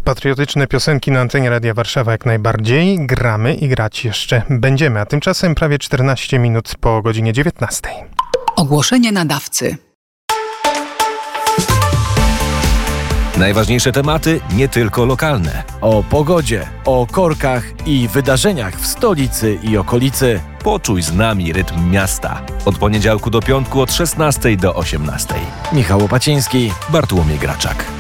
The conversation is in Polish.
Patriotyczne piosenki na antenie Radia Warszawa jak najbardziej. Gramy i grać jeszcze będziemy, a tymczasem prawie 14 minut po godzinie 19. Ogłoszenie nadawcy. Najważniejsze tematy nie tylko lokalne. O pogodzie, o korkach i wydarzeniach w stolicy i okolicy. Poczuj z nami rytm miasta. Od poniedziałku do piątku od 16 do 18. Michał Łopaciński, Bartłomiej Graczak.